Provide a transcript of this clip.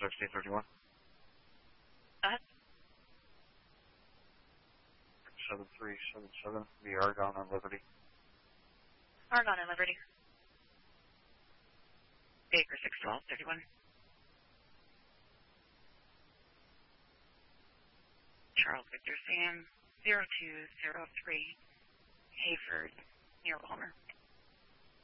1631. Uh, 7377, the Argonne and Liberty. Argonne and Liberty. Baker 61231. Charles Victor Sam 0203, Hayford, near Walmer.